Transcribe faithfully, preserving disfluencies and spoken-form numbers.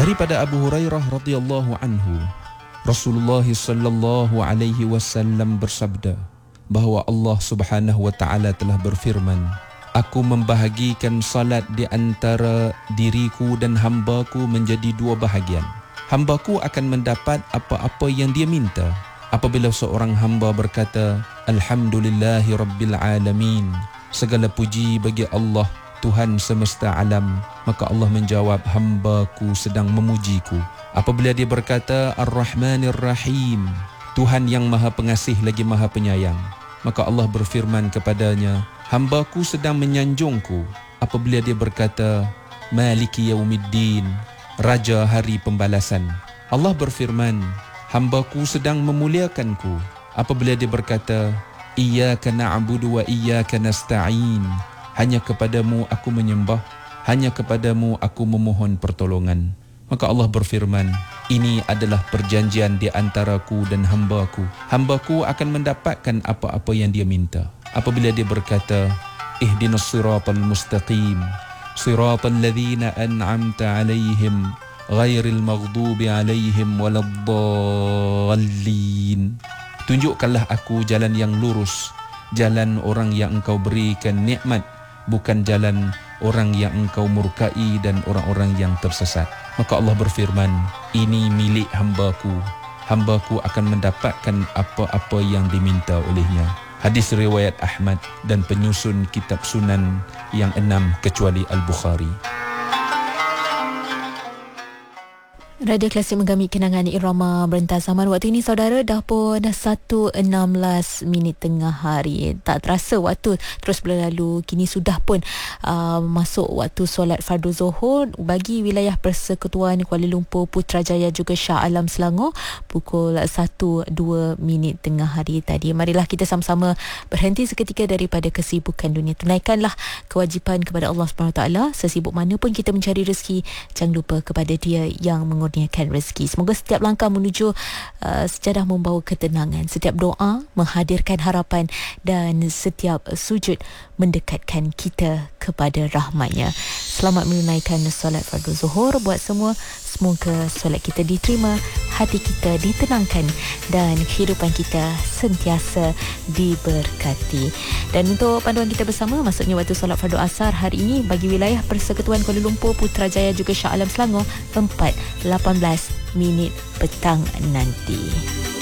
Daripada Abu Hurairah radhiyallahu anhu, Rasulullah sallallahu alaihi wasallam bersabda bahawa Allah Subhanahu wa taala telah berfirman, "Aku membahagikan salat di antara diriku dan hambaku menjadi dua bahagian. Hambaku akan mendapat apa-apa yang dia minta. Apabila seorang hamba berkata, Alhamdulillahi Rabbil Alamin, segala puji bagi Allah, Tuhan semesta alam, maka Allah menjawab, hambaku sedang memujiku. Apabila dia berkata Ar-Rahmanir Rahim, Tuhan yang maha pengasih lagi maha penyayang, maka Allah berfirman kepadanya, hambaku sedang menyanjungku. Apabila dia berkata Maliki Yaumiddin, Raja hari pembalasan, Allah berfirman, hambaku sedang memuliakanku. Apabila dia berkata Iyyaka na'budu wa iyyaka nasta'in, hanya kepadamu aku menyembah, hanya kepadamu aku memohon pertolongan, maka Allah berfirman, ini adalah perjanjian di antaraku dan hambaku. Hambaku akan mendapatkan apa-apa yang dia minta. Apabila dia berkata ihdinas siratal mustaqim, siratal ladzina an'amta alaihim ghairil maghdubi alaihim waladdallin, tunjukkanlah aku jalan yang lurus, jalan orang yang engkau berikan nikmat, bukan jalan orang yang engkau murkai dan orang-orang yang tersesat. Maka Allah berfirman, ini milik hambaku, hambaku akan mendapatkan apa-apa yang diminta olehnya. Hadis riwayat Ahmad dan penyusun kitab sunan yang enam kecuali Al-Bukhari. Radio Klasik menggami kenangan irama berentas zaman. Waktu ini saudara dah pun satu enam belas minit tengah hari. Tak terasa waktu terus berlalu. Kini sudah pun uh, masuk waktu solat fardu zuhur bagi wilayah Persekutuan Kuala Lumpur, Putrajaya juga Shah Alam Selangor pukul satu dua minit tengah hari tadi. Marilah kita sama-sama berhenti seketika daripada kesibukan dunia. Tunaikanlah kewajipan kepada Allah subhanahu wa taala. Sesibuk mana pun kita mencari rezeki, jangan lupa kepada Dia yang mengurniakan rezeki. Semoga setiap langkah menuju uh, sejadah membawa ketenangan, setiap doa menghadirkan harapan dan setiap sujud mendekatkan kita kepada rahmat-Nya. Selamat menunaikan solat fardu zuhur buat semua. Semoga solat kita diterima, hati kita ditenangkan dan kehidupan kita sentiasa diberkati. Dan untuk panduan kita bersama, maksudnya waktu solat fardu asar hari ini bagi wilayah Persekutuan Kuala Lumpur, Putrajaya juga Shah Alam Selangor empat lapan belas minit petang nanti.